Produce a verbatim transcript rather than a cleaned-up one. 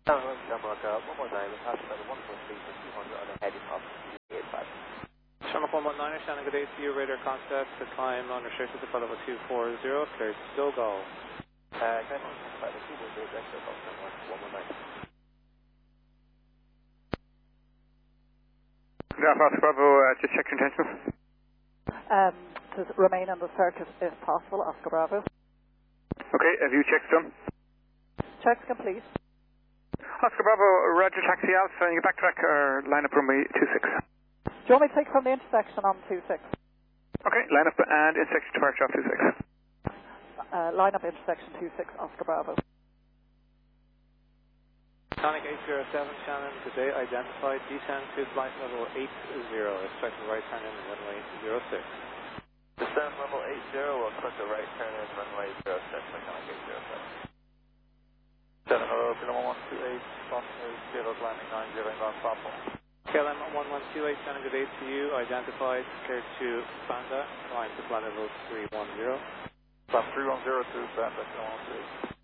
Hello, Shamrock, uh, one more nine, altimeter one point three for two hundred on a heading up to eight five. Shamrock one one nine, Shannon, good day to you, radar contact, to climb unrestricted to flight level two four zero, clear to still go. Uh, climb on flight level two four zero, extra call Shamrock one one nine. Good afternoon, Bravo, uh, just check your intentions. Um, to remain on the circuit if possible, Oscar Bravo. Okay, have you checks done? Checks complete. Oscar Bravo, Roger Taxi Alpha, and you backtrack or line up runway two six. Do you want me to take from the intersection on two six? Okay, line up and intersection departure off two six. Uh, line up intersection two six, Oscar Bravo. Sonic eight zero seven, Shannon, good day, identified, descend to flight level eight zero, expected right turn in runway zero six. Descend level eight zero, we'll expect a right turn in runway zero six, Sonic eight zero seven. seven zero, Kilo one one two eight, Boston zero, landing nine zero, inbound platform. K L M one one two eight, Shannon, good day to you, identified, clear to Panda, climb to flight level three one zero. Stop three one zero to Panda, Kilo one one two eight.